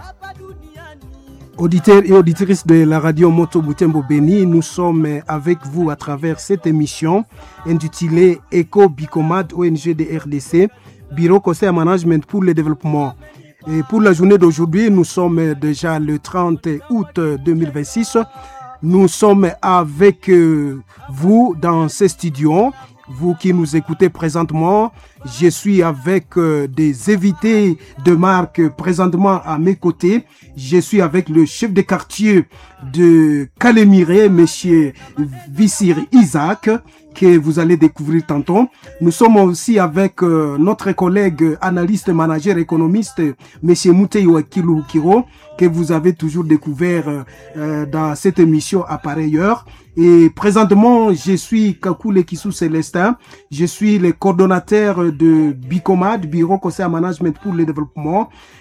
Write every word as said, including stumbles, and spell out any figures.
Auditeurs et auditrices de la radio Moto Butembo Béni, nous sommes avec vous à travers cette émission intitulée Eco Bicomad O N G de R D C, Bureau Conseil Management pour le développement. Et pour la journée d'aujourd'hui, nous sommes déjà le trente août deux mille vingt-six. Nous sommes avec euh, vous dans ces studios. Vous qui nous écoutez présentement, je suis avec euh, des invités de marque présentement à mes côtés. Je suis avec le chef de quartier de Calémiré, monsieur Vissir Isaac, que vous allez découvrir tantôt. Nous sommes aussi avec euh, notre collègue analyste, manager, économiste, monsieur Mouteyo Kiluhukiro, que vous avez toujours découvert euh, dans cette émission à pareille heure. Et présentement, je suis Kakule Kissou Célestin. Je suis le coordonnateur de Bicomad, Bureau Conseil Management pour le développement.